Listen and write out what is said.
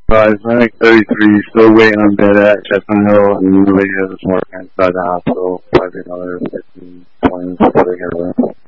advised. I think 33, still waiting on bed at Chestnut Hill, and nobody has more inside the hospital. Probably another 15, 20 before they get away.